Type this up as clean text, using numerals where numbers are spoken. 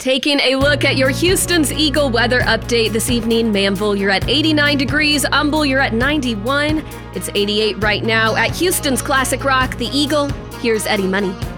Taking a look at your Houston's Eagle weather update this evening. Manville, you're at 89 degrees. Humble, you're at 91. It's 88 right now at Houston's Classic Rock, the Eagle. Here's Eddie Money.